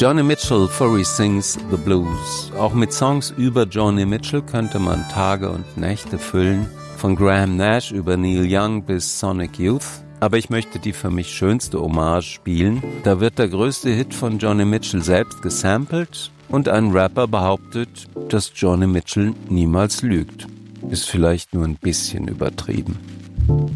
Joni Mitchell, For He Sings the Blues. Auch mit Songs über Joni Mitchell könnte man Tage und Nächte füllen, von Graham Nash über Neil Young bis Sonic Youth. Aber ich möchte die für mich schönste Hommage spielen. Da wird der größte Hit von Joni Mitchell selbst gesampelt und ein Rapper behauptet, dass Joni Mitchell niemals lügt. Ist vielleicht nur ein bisschen übertrieben.